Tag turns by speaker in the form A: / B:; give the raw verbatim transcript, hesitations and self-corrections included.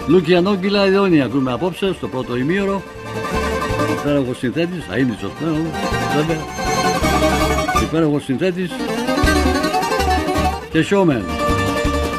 A: Λουκιανό Κυλαϊδόνη ακούμε απόψε στο πρώτο ημίωρο. Υπέροχος συνθέτης, θα είναι σωστό βέβαια. Υπέροχος συνθέτης και showman.